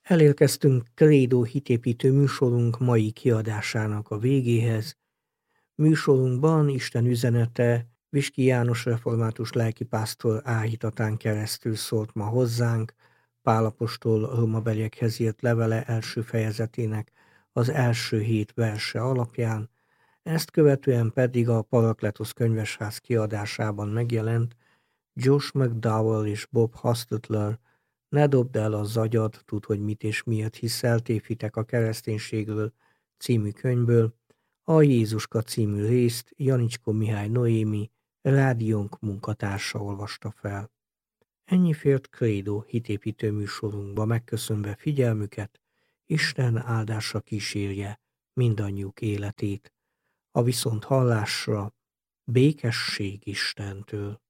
Elérkeztünk Credo hitépítő műsorunk mai kiadásának a végéhez. Műsorunkban Isten üzenete Viski János református lelkipásztor áhítatán keresztül szólt ma hozzánk, Pál apostol Rómabeliekhez írt levele első fejezetének az első 7 verse alapján, ezt követően pedig a Parakletosz könyvesház kiadásában megjelent Josh McDowell és Bob Hostetler Ne dobd el az agyad, tudd, hogy mit és miért hiszel, tévhitek a kereszténységről című könyvből, a Jézuska című részt Janicskó Mihály Noémi, rádiónk munkatársa olvasta fel. Ennyi fért Credo hitépítő műsorunkba, megköszönve figyelmüket, Isten áldása kísérje mindannyiuk életét. A viszonthallásra békesség Istentől.